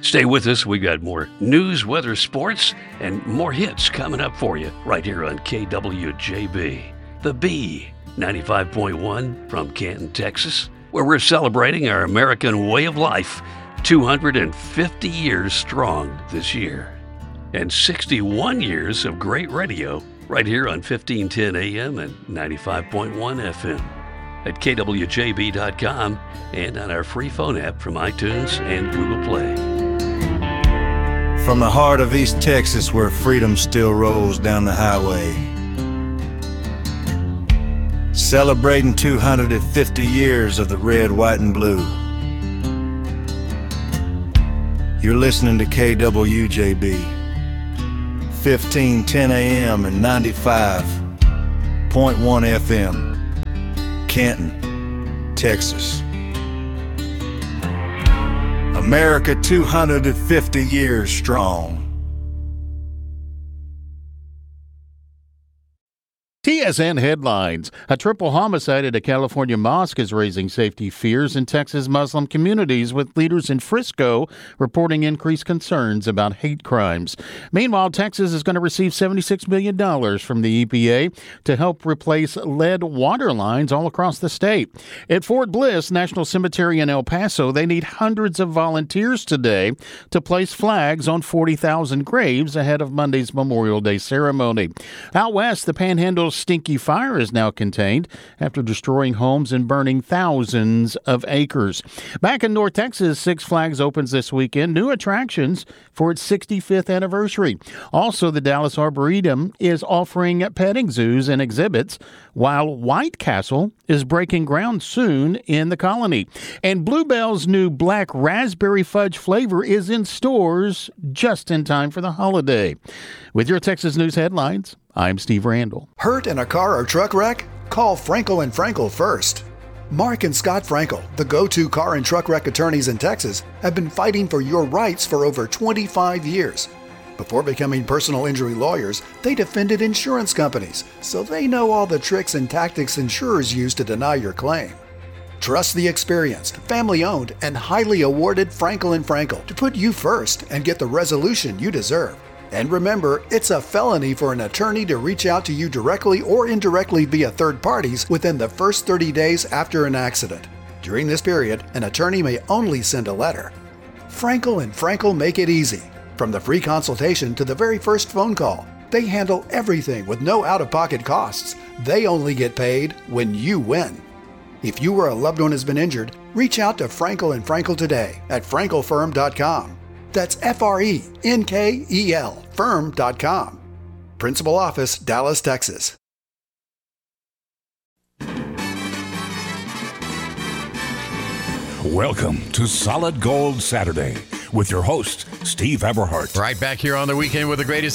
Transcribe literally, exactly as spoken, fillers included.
Stay with us. We've got more news, weather, sports, and more hits coming up for you right here on K W J B. The B, ninety-five point one from Canton, Texas, where we're celebrating our American way of life, two hundred fifty years strong this year. And sixty-one years of great radio right here on fifteen ten A M and ninety-five point one F M. At K W J B dot com and on our free phone app from iTunes and Google Play. From the heart of East Texas, where freedom still rolls down the highway, celebrating two hundred fifty years of the red, white, and blue. You're listening to K W J B, fifteen ten A M and ninety-five point one F M, Canton, Texas. America two hundred fifty years strong. T S N headlines. A triple homicide at a California mosque is raising safety fears in Texas Muslim communities, with leaders in Frisco reporting increased concerns about hate crimes. Meanwhile, Texas is going to receive seventy-six million dollars from the E P A to help replace lead water lines all across the state. At Fort Bliss National Cemetery in El Paso, they need hundreds of volunteers today to place flags on forty thousand graves ahead of Monday's Memorial Day ceremony. Out west, the Panhandle Stinky Fire is now contained after destroying homes and burning thousands of acres. Back in North Texas, Six Flags opens this weekend. New attractions for its sixty-fifth anniversary. Also, the Dallas Arboretum is offering petting zoos and exhibits, while White Castle is breaking ground soon in the Colony. And Bluebell's new black raspberry fudge flavor is in stores just in time for the holiday. With your Texas News headlines, I'm Steve Randall. Hurt in a car or truck wreck? Call Frankel and Frankel first. Mark and Scott Frankel, the go-to car and truck wreck attorneys in Texas, have been fighting for your rights for over twenty-five years. Before becoming personal injury lawyers, they defended insurance companies, so they know all the tricks and tactics insurers use to deny your claim. Trust the experienced, family-owned, and highly awarded Frankel and Frankel to put you first and get the resolution you deserve. And remember, it's a felony for an attorney to reach out to you directly or indirectly via third parties within the first thirty days after an accident. During this period, an attorney may only send a letter. Frankel and Frankel make it easy. From the free consultation to the very first phone call, they handle everything with no out-of-pocket costs. They only get paid when you win. If you or a loved one has been injured, reach out to Frankel and Frankel today at frankel firm dot com. That's F R E N K E L, firm dot com. Principal Office, Dallas, Texas. Welcome to Solid Gold Saturday with your host, Steve Everhart. Right back here on the weekend with the greatest